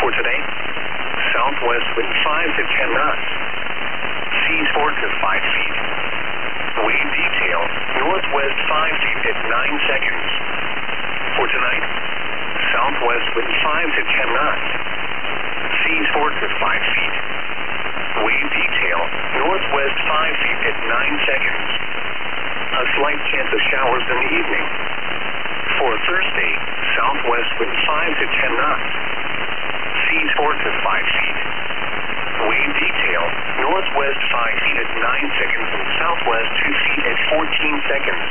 For today, southwest wind 5 to 10 knots. Seas 4 to 5 feet. Wave detail, northwest 5 feet at 9 seconds. For tonight, southwest wind 5 to 10 knots. Seas 4 to 5 feet. Wave detail, northwest 5 feet at 9 seconds. A slight chance of showers in the evening. For Thursday, southwest wind 5 to 10 knots. Seas 4 to 5 feet. Wave detail, northwest 5 feet at 9 seconds and southwest 2 feet at 14 seconds.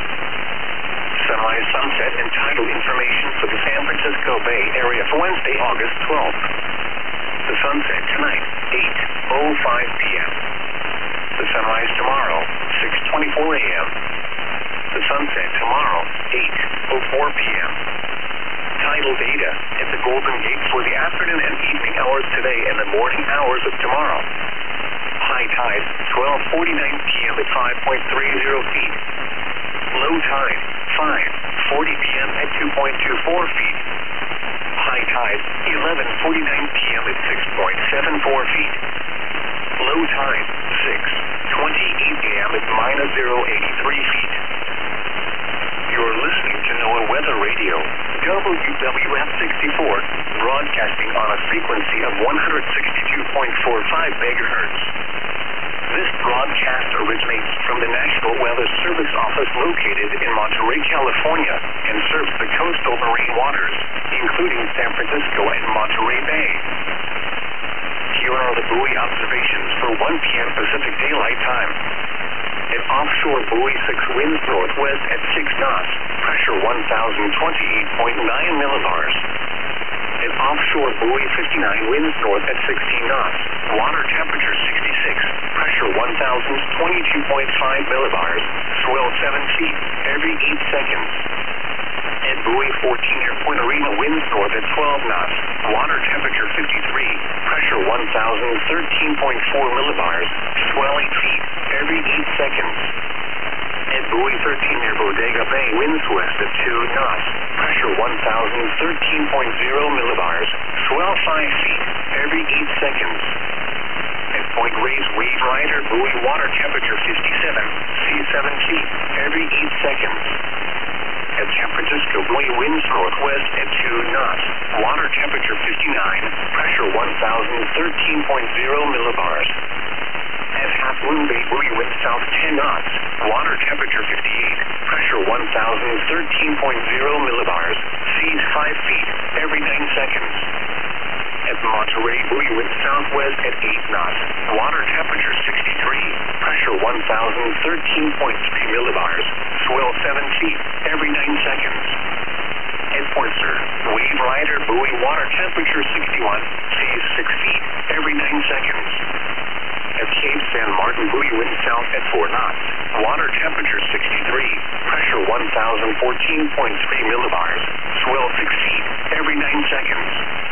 Sunrise, sunset, and tidal information for the San Francisco Bay Area for Wednesday, August 12th. The sunset tonight, 8:05 p.m. The sunrise tomorrow, 6:24 a.m. The sunset tomorrow, 8:04 p.m. Tidal data at the Golden Gate for the afternoon and evening hours today and the morning hours of tomorrow. High tide, 12:49 p.m. at 5.30 feet. Low tide, 5:40 p.m. at 2.24 feet. High tide, 11:49 p.m. at 6.74 feet. Low tide, 6:28 a.m. at -0.83 feet. You're listening to NOAA Weather Radio, WWF 64, broadcasting on a frequency of 162.45 megahertz. This broadcast originates from the National Weather Service Office located in Monterey, California, and serves the coastal marine waters, including San Francisco and Monterey Bay. Here are the buoy observations for 1 p.m. Pacific Daylight Time. At offshore buoy 6 winds northwest at 6 knots, pressure 1,028.9 millibars. At offshore buoy 59 winds north at 16 knots, water temperature 66, pressure 1,022.5 millibars, swell 7 feet every 8 seconds. At buoy 14 near Point Arena winds north at 12 knots, water temperature 53, pressure 1,013.4 millibars, swell 8 feet every 8 seconds. At buoy 13 near Bodega Bay winds west at 2 knots, pressure 1,013.0 millibars, swell 5 feet every 8 seconds. At Point Reyes Wave Rider buoy water temperature 57, sea 7 feet every 8 seconds. At San Francisco buoy winds northwest at 2 knots, water temperature 59, pressure 1,013.0 millibars. At Half Moon Bay buoy winds south 10 knots, water temperature 58, pressure 1,013.0 millibars, seas 5 feet every 9 seconds. At Monterey buoy winds southwest at 8 knots, water temperature 63, pressure 1,013.3 millibars, swell 7 feet every 9 seconds. At Point Sur, Wave Rider buoy water temperature 61, seas 6 feet every 9 seconds. At Cape San Martin buoy winds south at 4 knots, water temperature 63, pressure 1,014.3 millibars, swell 6 feet every 9 seconds.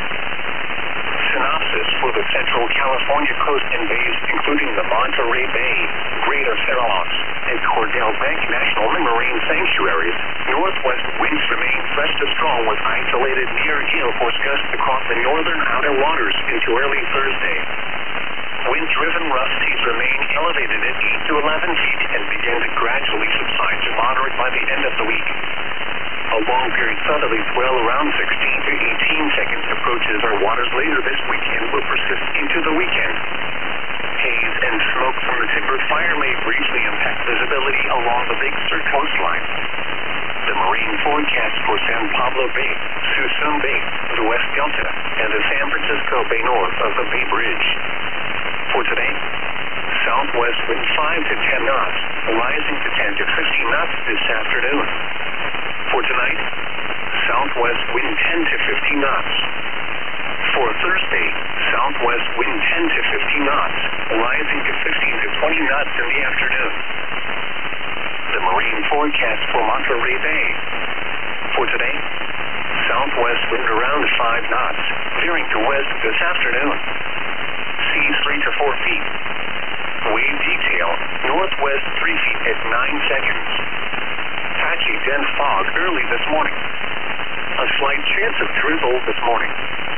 Synopsis for the Central California coast and bays, including the Monterey Bay, Greater Feral Oaks, and Cordell Bank National Marine Sanctuaries, northwest winds remain fresh to strong with isolated near-gale force gusts across the northern outer waters into early Thursday. Wind-driven rough seas remain elevated at 8 to 11 feet and begin to gradually subside to moderate by the end of the week. A long-period southerly swell around 16 to 18 seconds approaches our waters later this week and will persist into the weekend. Haze and smoke from the timber fire may briefly impact visibility along the Big Sur coastline. The marine forecast for San Pablo Bay, Suisun Bay, the West Delta, and the San Francisco Bay north of the Bay Bridge. For today, southwest wind 5 to 10 knots, rising to 10 to 15 knots this afternoon. For tonight, southwest wind 10 to 15 knots. For Thursday, southwest wind 10 to 15 knots, rising to 15 to 20 knots in the afternoon. The marine forecast for Monterey Bay. For today, southwest wind around 5 knots, veering to west this afternoon. Seas 3 to 4 feet. Wave detail, northwest 3 feet at 9 seconds. Patchy dense fog early this morning. A slight chance of drizzle this morning.